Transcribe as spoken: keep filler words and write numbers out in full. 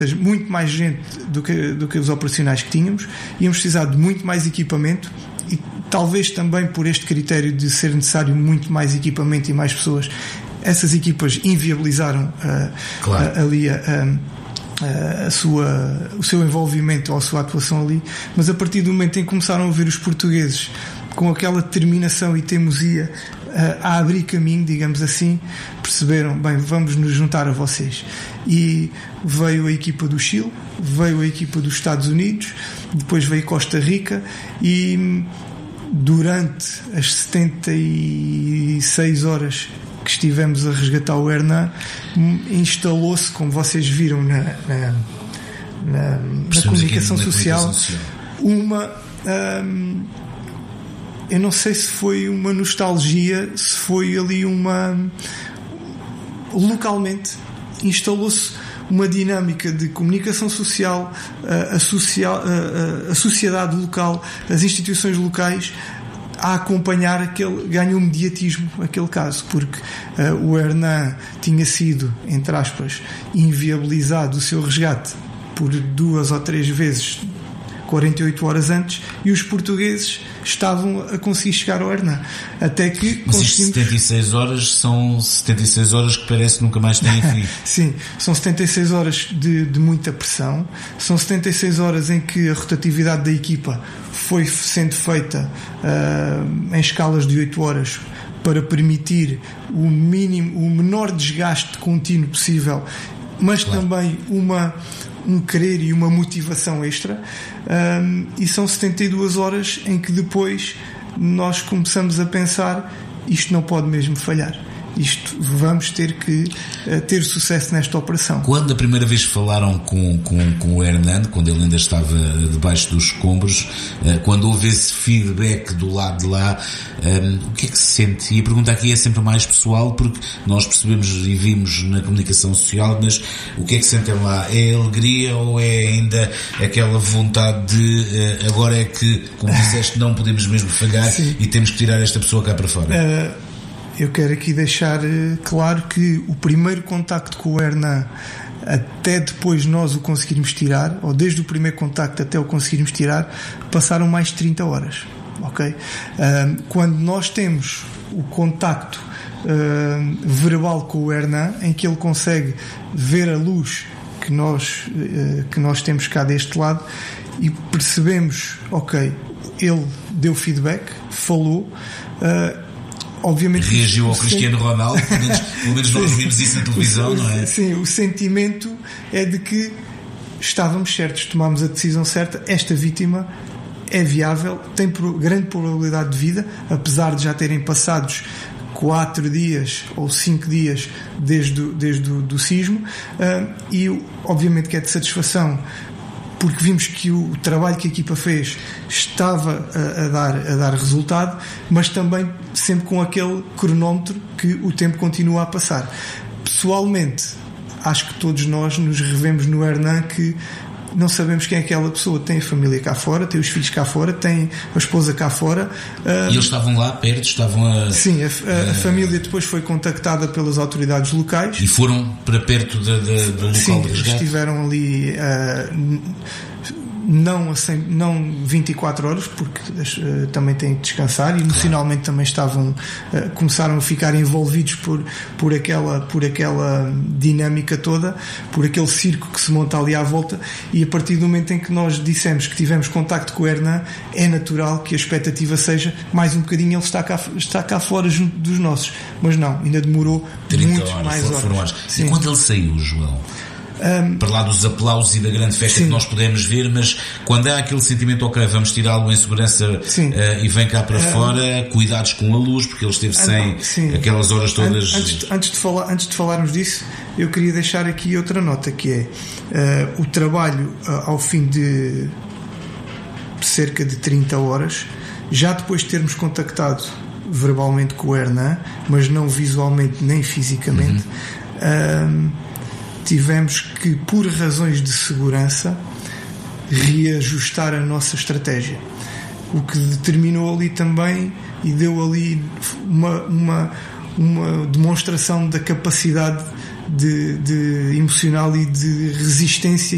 muito mais gente do que, do que os operacionais que tínhamos, íamos precisar de muito mais equipamento e talvez também por este critério de ser necessário muito mais equipamento e mais pessoas, essas equipas inviabilizaram uh, claro. uh, ali a, a, a sua, o seu envolvimento ou a sua atuação ali, mas a partir do momento em que começaram a ver os portugueses com aquela determinação e teimosia uh, a abrir caminho, digamos assim, perceberam, bem, vamos nos juntar a vocês. E veio a equipa do Chile, veio a equipa dos Estados Unidos, depois veio Costa Rica e durante as setenta e seis horas que estivemos a resgatar o Hernan, instalou-se, como vocês viram na, na, na, na comunicação na social, comunicação social, uma... Um, eu não sei se foi uma nostalgia, se foi ali uma... Localmente instalou-se uma dinâmica de comunicação social, a, a, social, a, a sociedade local, as instituições locais a acompanhar aquele, ganhou mediatismo aquele caso, porque uh, o Hernan tinha sido, entre aspas, inviabilizado o seu resgate por duas ou três vezes quarenta e oito horas antes, e os portugueses estavam a conseguir chegar ao Hernan, até que mas conseguimos... setenta e seis horas são setenta e seis horas que parece que nunca mais têm fim. Sim, são setenta e seis horas de, de muita pressão, são setenta e seis horas em que a rotatividade da equipa foi sendo feita uh, em escalas de oito horas para permitir o mínimo, o menor desgaste contínuo possível, mas claro. também uma um querer e uma motivação extra, um, e são setenta e duas horas em que depois nós começamos a pensar, isto não pode mesmo falhar, isto vamos ter que uh, ter sucesso nesta operação. Quando a primeira vez falaram com, com, com o Hernan, quando ele ainda estava debaixo dos escombros, uh, quando houve esse feedback do lado de lá, um, o que é que se sente? E a pergunta aqui é sempre mais pessoal, porque nós percebemos e vimos na comunicação social, mas o que é que sentem lá? É alegria ou é ainda aquela vontade de uh, agora é que, como disseste, não podemos mesmo falhar Sim. e temos que tirar esta pessoa cá para fora? Uh... Eu quero aqui deixar claro que o primeiro contacto com o Hernan, até depois nós o conseguirmos tirar, ou desde o primeiro contacto até o conseguirmos tirar, passaram mais de trinta horas, ok? Quando nós temos o contacto verbal com o Hernan, em que ele consegue ver a luz que nós, que nós temos cá deste lado, e percebemos, ok, ele deu feedback, falou, obviamente reagiu ao Cristiano Ronaldo, pelo menos, pelo menos nós vimos isso na televisão, não é? Sim, o sentimento é de que estávamos certos, tomámos a decisão certa, esta vítima é viável, tem grande probabilidade de vida, apesar de já terem passados quatro dias ou cinco dias desde, desde o do sismo, e obviamente que é de satisfação, porque vimos que o trabalho que a equipa fez estava a, a, dar, a dar resultado, mas também sempre com aquele cronómetro que o tempo continua a passar. Pessoalmente, acho que todos nós nos revemos no Hernan, que não sabemos quem é aquela pessoa. Tem a família cá fora, tem os filhos cá fora, tem a esposa cá fora. E eles estavam lá perto, estavam a... Sim, a, a, a família depois foi contactada pelas autoridades locais. E foram para perto de, de, do local Sim, de resgate? Sim, estiveram ali... Uh, não, assim, não vinte e quatro horas, porque uh, também têm que descansar, e emocionalmente claro. também estavam uh, começaram a ficar envolvidos por, por, aquela, por aquela dinâmica toda, por aquele circo que se monta ali à volta, e a partir do momento em que nós dissemos que tivemos contacto com o Hernan, é natural que a expectativa seja mais um bocadinho ele está cá, está cá fora junto dos nossos, mas não, ainda demorou muito horas, mais horas. Foram horas. E quando ele saiu, João? Um, para lá dos aplausos e da grande festa sim. que nós podemos ver, mas quando há aquele sentimento, ok, vamos tirá-lo em segurança uh, e vem cá para um, fora, cuidados com a luz, porque ele esteve sem sim. aquelas horas todas. Antes, antes, de falar, antes de falarmos disso, eu queria deixar aqui outra nota, que é uh, o trabalho uh, ao fim de cerca de trinta horas, já depois de termos contactado verbalmente com o Hernan, mas não visualmente nem fisicamente, uhum. uh, tivemos que, por razões de segurança, reajustar a nossa estratégia, o que determinou ali também e deu ali uma, uma, uma demonstração da capacidade de, de emocional e de resistência